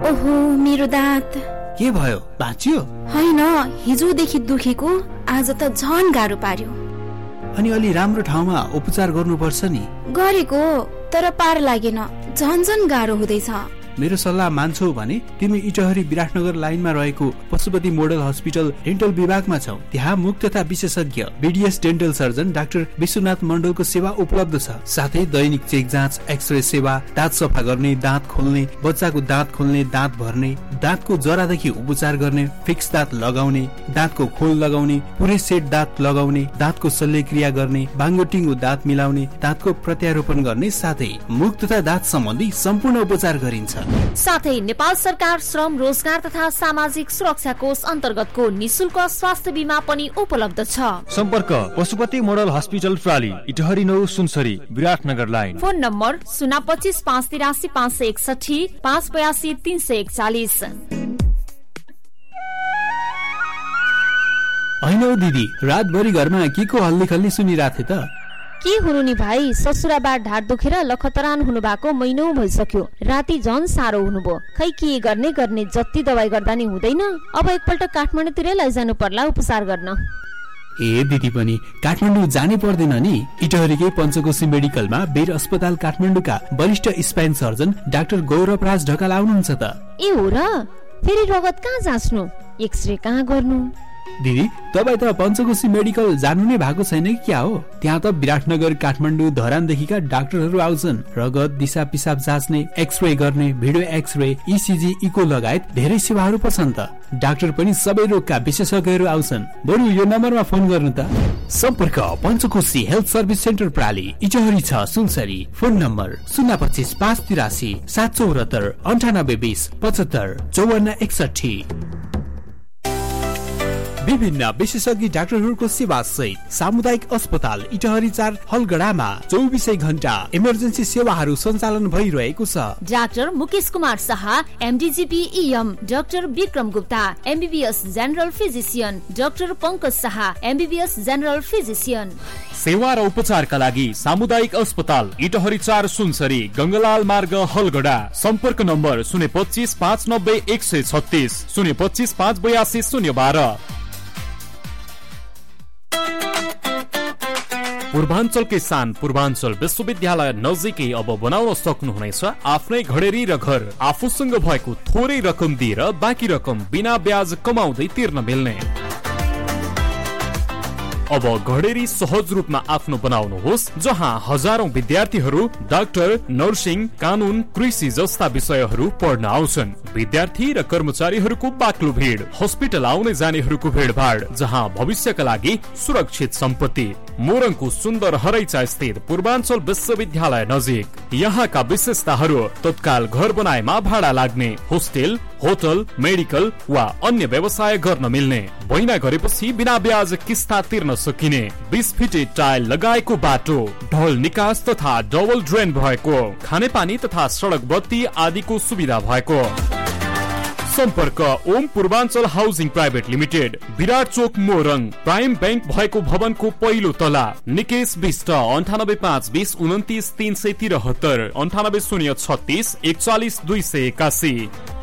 ओहो मेरो दाँत। के भयो, भाँचियो? होइन, हिजोदेखि दुखेको आज त झन गाह्रो पार्यो। अनि अलि राम्रो ठाउँमा उपचार गर्नुपर्छ नि। गरेको तर पार लागेन, झन गाह्रो हुँदैछ। मेरो सल्लाह मान्छौ भने तिमी इटहरी विराटनगर लाइनमा रहेको पशुपति मोडल हस्पिटल डेन्टल विभागमा छौ। त्यहाँ मुख तथा विशेषज्ञ BDS dental surgeon doctor Vishwanath मण्डलको सेवा उपलब्ध छ। साथै दैनिक चेक जाँच, एक्सरे सेवा, दाँत सफा गर्ने, दाँत खोल्ने, बच्चाको दाँत खोल्ने, दाँत भर्ने, दाँतको जरादेखि उपचार गर्ने, फिक्स दाँत लगाउने, दाँतको खोल लगाउने, पुरै सेट दाँत लगाउने, दाँतको शल्यक्रिया गर्ने, बाङ्गोटिङ्गो दाँत मिलाउने, दाँतको प्रत्यारोपण गर्ने, साथै मुख तथा दाँत सम्बन्धी सम्पूर्ण उपचार गरिन्छ। साथै नेपाल सरकार श्रम रोजगार तथा सामाजिक सुरक्षा कोष अन्तर्गतको निशुल्क स्वास्थ्य बीमा पनि उपलब्ध छ। सम्पर्क Pashupati model hospital प्राली, Itahari 9 Sunsari, Biratnagar line. Phone number 025 583 561 582 341। होइन दिदी, रातभरि घरमा के को हल्ली खल्ली सुनिरहेको थिए त? के हुनु नि भाइ, ससुराबाट ढाड दुखेर लखतरान हुनु भएको महिनौ भइसक्यो। राति झन साह्रो हुनुभयो। खै के गर्ने जति दबाई गर्दा नि हुँदैन। अब एकपल्ट काठमाडौँतिरै लैजानु पर्ला उपचार गर्न। ए दिदी पनि काठमाडौँ जानै पर्दैन नि। इटहरीकै पञ्चकोशी मेडिकलमा बेर अस्पताल काठमाडौँका वरिष्ठ स्पाइन सर्जन डाक्टर गौरवराज ढकाल आउनुहुन्छ त। ए हो र? फेरि रगत कहाँ जाँच्नु, एक्सरे कहाँ गर्नु? दिदी तपाईँ त पञ्चकोशी मेडिकल जानु नै भएको छैन कि क्या हो? त्यहाँ त विराटनगर, काठमाडौँ, धरानदेखिका डाक्टरहरू आउँछन्। रगत, दिशा पिसाब जाँच्ने, एक्सरे गर्ने, भिडियो एक्सरे, इसिजी, इको लगायत धेरै सेवाहरू पर्छन् त। डाक्टर पनि सबै रोगका विशेषज्ञहरू आउँछन्। बरु यो नम्बरमा फोन गर्नु त। सम्पर्क Panchkoshi health service centre प्राली, Itahari 6 Sunsari. Phone number 025 583 774 9820 75 54 61। विभिन्न विशेषज्ञ डाक्टरहरूको सेवा सहित सामुदायिक अस्पताल इटहरी 4 हलगडामा 24 घण्टा इमर्जेन्सी सेवाहरू सञ्चालन भइरहेको छ। Doctor Mukesh Kumar Shah, एमडीजीपी EM, doctor Vikram Gupta, MBBS general physician, doctor Pankaj Shah, MBBS general physician. सेवा र उपचारका लागि सामुदायिक अस्पताल इटहरी 4 सुनसरी, गंगलाल मार्ग हलगडा। सम्पर्क नम्बर 025 590 136 025 582 012। पूर्वाञ्चलकै सान पूर्वाञ्चल विश्वविद्यालय नजिकै अब बनाउन सक्नुहुनेछ आफ्नै घडेरी र घर। आफूसँग भएको थोरै रकम दिएर बाँकी रकम बिना ब्याज कमाउँदै तिर्न मिल्ने। अब घडेरी सहज रूपमा आफ्नो बनाउनुहोस्, जहाँ हजारौं विद्यार्थीहरू डाक्टर, नर्सिङ, कानून, कृषि जस्ता विषयहरू पढ्न आउँछन्। विद्यार्थी र कर्मचारीहरूको बाक्लो भिड, हस्पिटल आउने जानेहरूको भिडभाड, जहाँ भविष्यका लागि सुरक्षित सम्पत्ति। मोरङको सुन्दर हरैचा स्थित पूर्वाञ्चल विश्वविद्यालय नजिक। यहाँका विशेषताहरू तत्काल घर बनाएमा भाडा लाग्ने, होस्टेल, होटल, मेडिकल वा अन्य व्यवसाय गर्न मिल्ने, बैना गरेपछि बिना ब्याज किस्ता तिर्न सकिने, 20 फिटे टाइल लगाएको बाटो, ढल निकास तथा डबल ड्रेन भएको, खानेपानी तथा सडक बत्ती आदिको सुविधा भएको। सम्पर्क Om Purvanchal housing private limited, विराट चोक मोरङ। प्राइम बैंक भएको भवनको पहिलो तला। निकेश विष्ट 98 5 20 29 373 98 036 41 281।